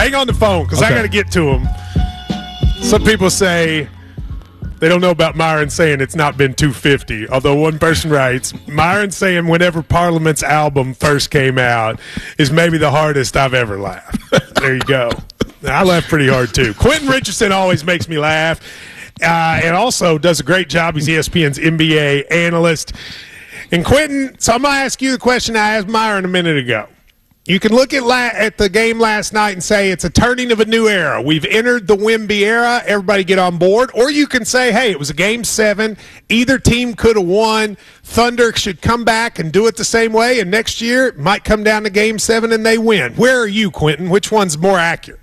Hang on the phone because I got to get to him. Some people say they don't know about Myron saying it's not been 250. Although one person writes, Myron saying whenever Parliament's album first came out is maybe the hardest I've ever laughed. There you go. I laugh pretty hard too. Quentin Richardson always makes me laugh. And also does a great job. He's ESPN's NBA analyst. And Quentin, so I'm going to ask you the question I asked Myron a minute ago. You can look at the game last night and say it's a turning of a new era. We've entered the Wemby era. Everybody get on board. Or you can say, hey, it was a Game 7. Either team could have won. Thunder should come back and do it the same way. And next year it might come down to Game 7 and they win. Where are you, Quentin? Which one's more accurate?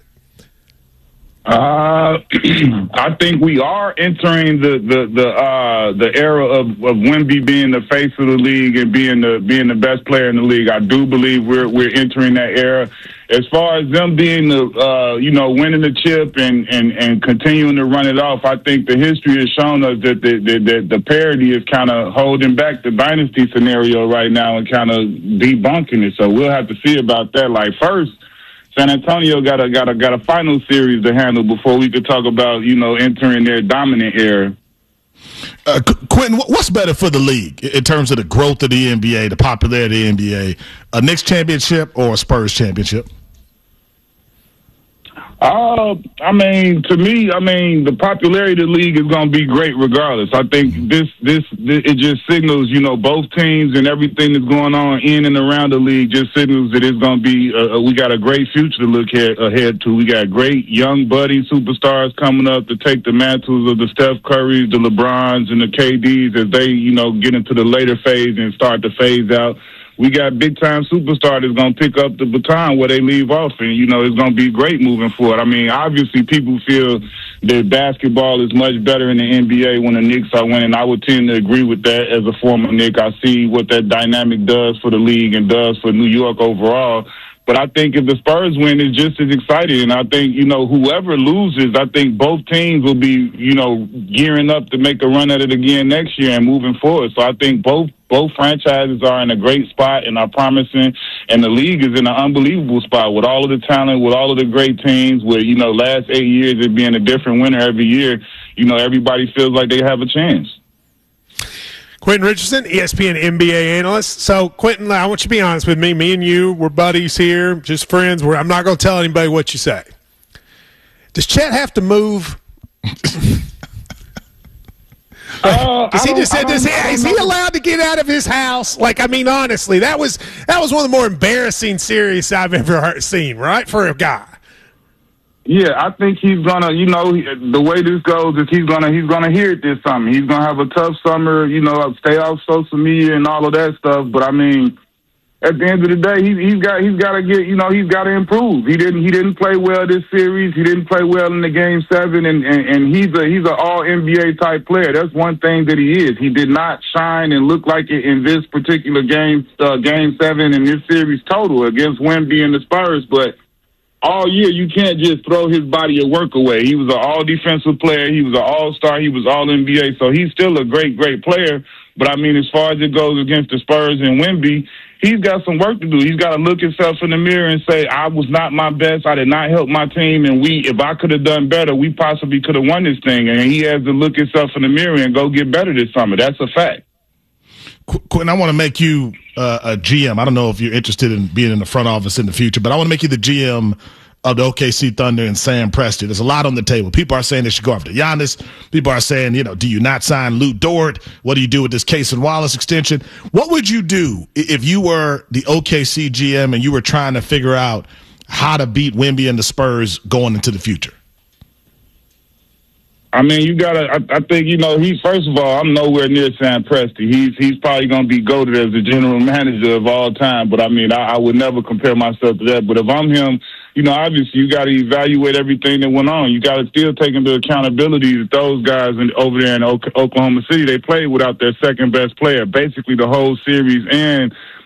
I think we are entering the era of Wemby being the face of the league and being the best player in the league. I do believe we're entering that era. As far as them being winning the chip and continuing to run it off, I think the history has shown us that the parity is kind of holding back the dynasty scenario right now and kind of debunking it. So we'll have to see about that. Like first, San Antonio got a final series to handle before we could talk about, entering their dominant era. Quentin, what's better for the league in terms of the growth of the NBA, the popularity of the NBA, a Knicks championship or a Spurs championship? To me, the popularity of the league is going to be great regardless. I think it just signals, both teams and everything that's going on in and around the league just signals that it's going to be, we got a great future to look ahead to. We got great young budding superstars coming up to take the mantles of the Steph Currys, the LeBrons, and the KDs as they, get into the later phase and start to phase out. We got big-time superstar that's going to pick up the baton where they leave off, and, it's going to be great moving forward. Obviously, people feel that basketball is much better in the NBA when the Knicks are winning. I would tend to agree with that as a former Knick. I see what that dynamic does for the league and does for New York overall. But I think if the Spurs win, it's just as exciting. And I think, whoever loses, I think both teams will be, gearing up to make a run at it again next year and moving forward. So I think both franchises are in a great spot and are promising, and the league is in an unbelievable spot with all of the talent, with all of the great teams, with, last 8 years it being a different winner every year, everybody feels like they have a chance. Quentin Richardson, ESPN NBA analyst. So, Quentin, I want you to be honest with me. Me and you, we're buddies here, just friends. I'm not going to tell anybody what you say. Does Chet have to move? Is he allowed to get out of his house? Honestly, that was one of the more embarrassing series I've ever seen, right, for a guy. Yeah, I think he's gonna, the way this goes is he's gonna hear it this summer. He's gonna have a tough summer, stay off social media and all of that stuff. But at the end of the day, he's got to get, he's got to improve. He didn't play well this series. He didn't play well in the Game 7, and he's an all NBA type player. That's one thing that he is. He did not shine and look like it in this particular Game 7 in this series total against Wemby and the Spurs, but. All year, you can't just throw his body of work away. He was an all-defensive player. He was an all-star. He was all-NBA. So he's still a great, great player. But, as far as it goes against the Spurs and Wemby, he's got some work to do. He's got to look himself in the mirror and say, I was not my best. I did not help my team. And if I could have done better, we possibly could have won this thing. And he has to look himself in the mirror and go get better this summer. That's a fact. Quentin, I want to make you a GM. I don't know if you're interested in being in the front office in the future, but I want to make you the GM of the OKC Thunder and Sam Presti. There's a lot on the table. People are saying they should go after Giannis. People are saying, do you not sign Lou Dort? What do you do with this Case and Wallace extension? What would you do if you were the OKC GM and you were trying to figure out how to beat Wemby and the Spurs going into the future? You gotta. I think first of all, I'm nowhere near Sam Presti. He's probably gonna be goated as the general manager of all time. But I would never compare myself to that. But if I'm him, obviously you got to evaluate everything that went on. You got to still take into accountability that those guys over there in Oklahoma City, they played without their second best player, basically the whole series and